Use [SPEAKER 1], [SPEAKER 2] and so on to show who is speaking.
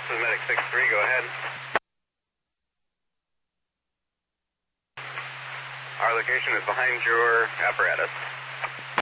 [SPEAKER 1] This is Medic 6-3, go ahead. Our location is behind your apparatus.